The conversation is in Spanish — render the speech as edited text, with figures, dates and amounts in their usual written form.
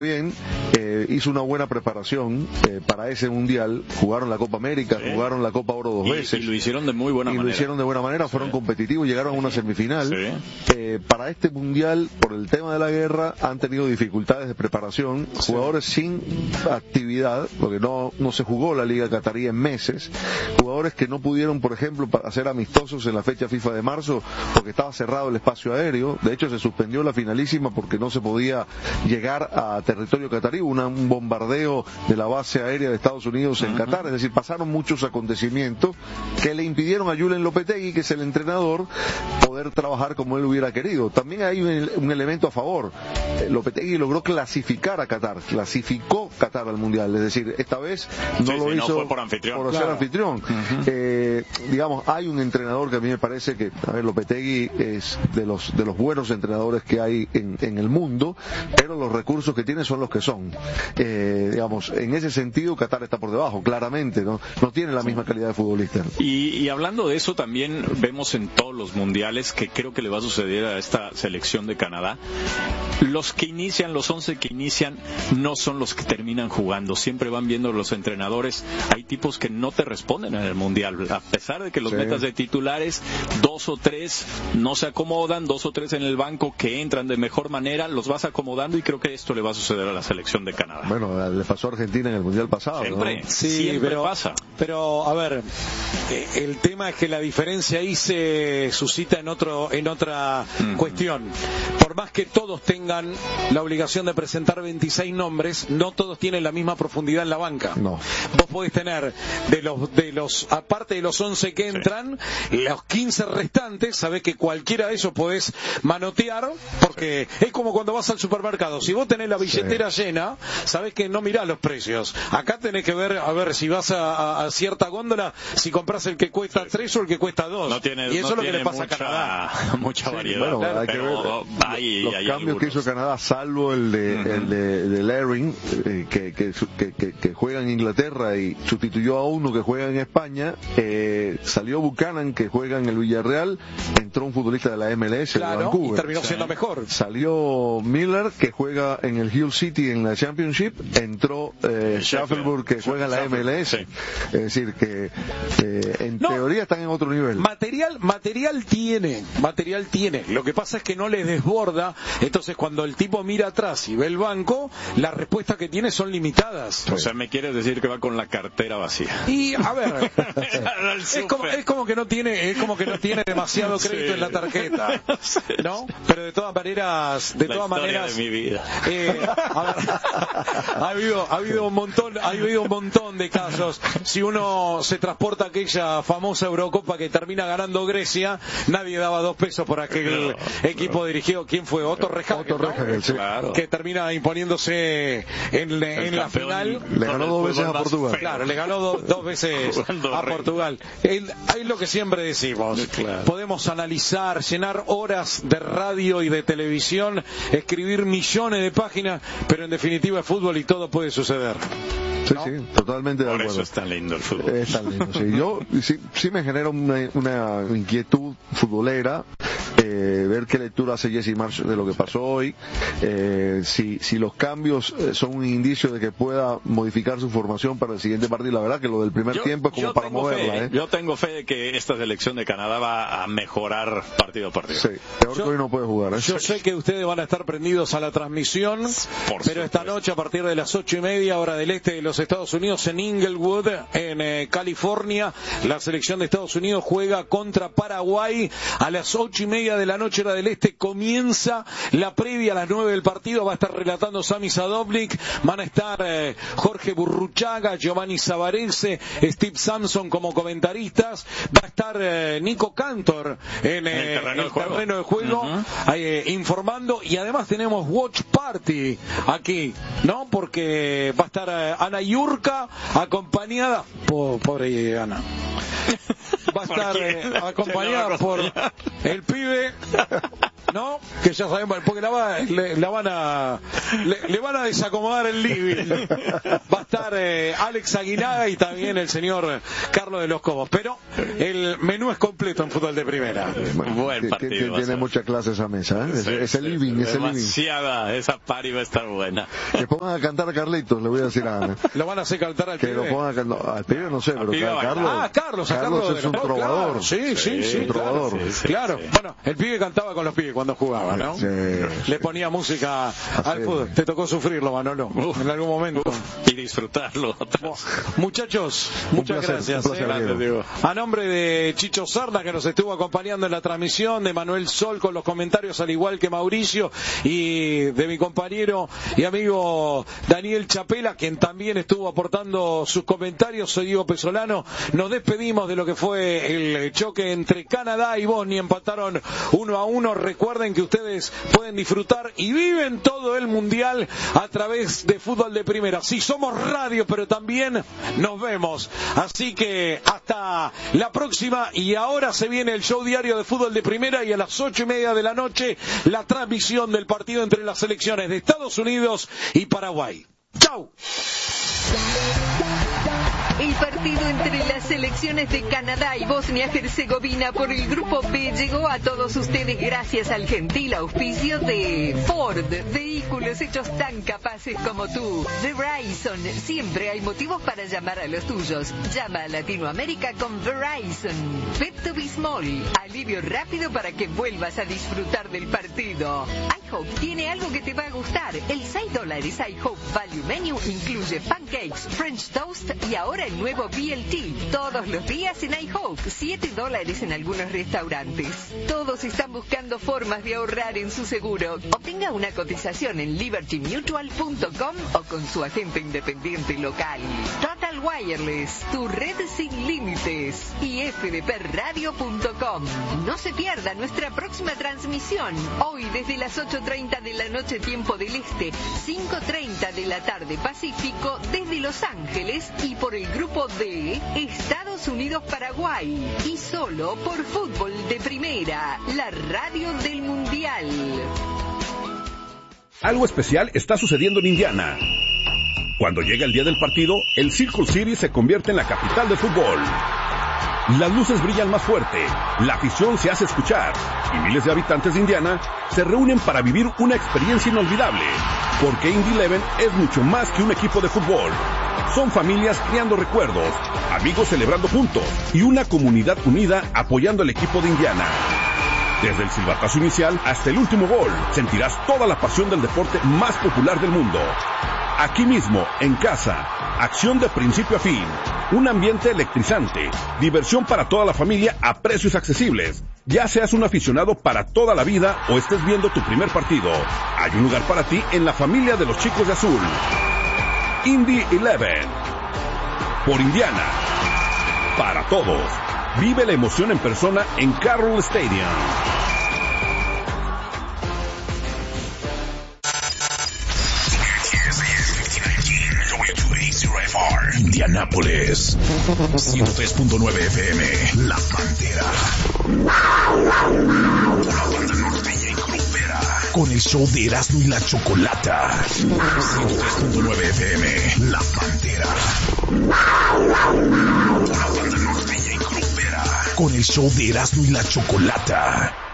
bien, hizo una buena preparación para ese mundial. Jugaron la Copa América, sí, jugaron la Copa Oro 2 veces. Y lo hicieron de muy buena manera. Fueron competitivos, llegaron a una semifinal. Sí. Para este mundial, por el tema de la guerra, han tenido dificultades de preparación. Sí. Jugadores sin actividad, porque no se jugó la Liga Catarí en meses. Jugadores que no pudieron, por ejemplo, hacer amistosos en la fecha FIFA de marzo, porque estaba cerrado el espacio aéreo. De hecho, se suspendió la finalísima porque no se podía llegar a territorio catarí, un bombardeo de la base aérea de Estados Unidos en Qatar. Es decir, pasaron muchos acontecimientos que le impidieron a Julen Lopetegui, que es el entrenador, poder trabajar como él hubiera querido. También hay un elemento a favor. Lopetegui logró clasificar a Qatar, clasificó Qatar al mundial, es decir, esta vez no lo hizo, no fue por anfitrión, por ser anfitrión. Digamos, hay un entrenador que a mí me parece que, Lopetegui es de los buenos entrenadores que hay en el mundo, pero los recursos que tiene son los que son. Digamos, en ese sentido Qatar está por debajo, claramente, no tiene la misma calidad de futbolista. Y hablando de eso, también vemos en todos los mundiales, que creo que le va a suceder a esta selección de Canadá, los que inician, los 11 que inician, no son los que terminan jugando. Siempre van viendo los entrenadores, hay tipos que no te responden en el mundial, a pesar de que los metas de titulares, 2 o 3 no se acomodan, 2 o 3 en el banco que entran de mejor manera, los vas acomodando, y creo que esto le va a suceder a la selección de Canadá. Bueno, le pasó a Argentina en el mundial pasado, siempre, ¿no? Sí, siempre pasa. Pero, a ver, el tema es que la diferencia ahí se suscita en otra cuestión. Por más que todos tengan la obligación de presentar 26 nombres, no todos tienen la misma profundidad en la banca. No. Vos podés tener de los aparte de los 11 que entran, los 15 restantes, sabés que cualquiera de ellos podés manotear, porque es como cuando vas al supermercado. Si vos tenés la billetera llena, sabés que no mirás los precios. Acá tenés que ver, a ver, si vas a cierta góndola, si compras el que cuesta 3 o el que cuesta 2. Y eso es lo que le pasa a Canadá. Mucha variedad. Bueno, claro, hay que ver los cambios que hizo Canadá, salvo el de Laring, que juega en Inglaterra y sustituyó a uno que juega en España. Salió Buchanan, que juega en el Villarreal, entró un futbolista de la MLS, claro, de Vancouver, y terminó siendo mejor. Salió Miller, que juega en el Hull City en la Championship, entró Schaffelburg, que juega en la MLS. Es decir, que en teoría están en otro nivel. Material tiene. Lo que pasa es que no les desborda. Entonces, cuando el tipo mira atrás y ve el banco, las respuestas que tiene son limitadas. O sea, me quieres decir que va con la cartera vacía. Y a ver, es como que no tiene demasiado crédito en la tarjeta, ¿no? Pero de todas maneras, de mi vida. A ver, ha habido un montón de casos. Si uno se transporta a aquella famosa Eurocopa que termina ganando Grecia, nadie daba 2 pesos por aquel equipo dirigido. ¿Quién fue? Otto Rehhagel, sí. Claro. Que termina imponiéndose en la final. Le ganó 2 veces a Portugal. Claro, le ganó 2 veces a Portugal. Es lo que siempre decimos. Claro. Podemos analizar, llenar horas de radio y de televisión, escribir millones de páginas, pero en definitiva es fútbol y todo puede suceder. Sí, ¿no? sí, totalmente de acuerdo. Por eso es tan lindo el fútbol. Es tan lindo, sí. Yo sí me genera una inquietud futbolera, ver qué lectura hace Jesse Marsh de lo que pasó hoy, si los cambios son un indicio de que pueda modificar su formación para el siguiente partido. La verdad que lo del primer tiempo es como para moverla. Yo tengo fe de que esta selección de Canadá va a mejorar partido a partido. Sí, peor que hoy no puede jugar. Yo sé que ustedes van a estar prendidos a la transmisión, pero esta noche a partir de las 8:30 hora del este de los Estados Unidos, en Inglewood, en California, la selección de Estados Unidos juega contra Paraguay. A las 8:30 de la noche hora del este comienza la previa. A las 9 del partido va a estar relatando Sami Sadovnik, van a estar Jorge Burruchaga, Giovanni Savarese, Steve Sampson como comentaristas, va a estar Nico Cantor en el terreno de juego, informando, y además tenemos Watch Party aquí, ¿no? Porque va a estar Ana Yurka acompañada pobre Ana. Va a estar acompañada por el pibe No, que ya sabemos, porque le van a desacomodar el living. Va a estar Alex Aguinaga y también el señor Carlos de los Cobos. Pero el menú es completo en fútbol de primera. Buen partido. Tiene mucha clase esa mesa, ¿eh? Sí, ese living, ese living. Demasiada, esa party va a estar buena. Que pongan a cantar a Carlitos, le voy a decir a Ana. Lo van a hacer cantar al pibe. Que lo pongan a cantar, al pibe no sé, pero Carlos es un trovador. Claro. Sí, un trovador. Claro. Bueno, el pibe cantaba con los pibes cuando jugaba, ¿no? Sí. Le ponía música al fútbol. Te tocó sufrirlo, Manolo, en algún momento. Y disfrutarlo. Muchachos, muchas gracias. A nombre de Chicho Sarna, que nos estuvo acompañando en la transmisión, de Manuel Sol con los comentarios, al igual que Mauricio, y de mi compañero y amigo Daniel Chapela, quien también estuvo aportando sus comentarios, soy Diego Pesolano. Nos despedimos de lo que fue el choque entre Canadá y Bosnia. Empataron 1-1. Recuerden que ustedes pueden disfrutar y viven todo el mundial a través de Fútbol de Primera. Sí, somos radio, pero también nos vemos. Así que hasta la próxima, y ahora se viene el show diario de Fútbol de Primera, y a las 8:30 de la noche la transmisión del partido entre las selecciones de Estados Unidos y Paraguay. ¡Chau! El partido entre las selecciones de Canadá y Bosnia-Herzegovina por el Grupo B llegó a todos ustedes gracias al gentil auspicio de Ford, vehículos hechos tan capaces como tú. Verizon, siempre hay motivos para llamar a los tuyos. Llama a Latinoamérica con Verizon. Pepto-Bismol, alivio rápido para que vuelvas a disfrutar del partido. iHope tiene algo que te va a gustar. El $6 iHope Value Menu incluye pancakes, French toast y ahora el nuevo BLT. Todos los días en iHope, $7 en algunos restaurantes. Todos están buscando formas de ahorrar en su seguro. Obtenga una cotización en libertymutual.com o con su agente independiente local. Total Wireless, tu red sin límites. Y fdpradio.com. No se pierda nuestra próxima transmisión. Hoy desde las 8:30 de la noche, tiempo del Este, 5:30 de la tarde Pacífico, desde Los Ángeles y por el Grupo D, Estados Unidos-Paraguay. Y solo por Fútbol de Primera, la radio del Mundial. Algo especial está sucediendo en Indiana. Cuando llega el día del partido, el Circle City se convierte en la capital del fútbol. Las luces brillan más fuerte, la afición se hace escuchar y miles de habitantes de Indiana se reúnen para vivir una experiencia inolvidable. Porque Indy 11 es mucho más que un equipo de fútbol. Son familias creando recuerdos, amigos celebrando juntos y una comunidad unida apoyando al equipo de Indiana. Desde el silbatazo inicial hasta el último gol, sentirás toda la pasión del deporte más popular del mundo. Aquí mismo, en casa, acción de principio a fin, un ambiente electrizante, diversión para toda la familia a precios accesibles. Ya seas un aficionado para toda la vida o estés viendo tu primer partido, hay un lugar para ti en la familia de los chicos de azul. Indy 11. Por Indiana. Para todos. Vive la emoción en persona en Carroll Stadium. Indianápolis 103.9 FM. La Pantera. La banda norteña y grupera. Con el show de Erasmo y la Chocolata. 103.9 FM. La Pantera. La banda norteña y grupera. Con el show de Erasmo y la Chocolata.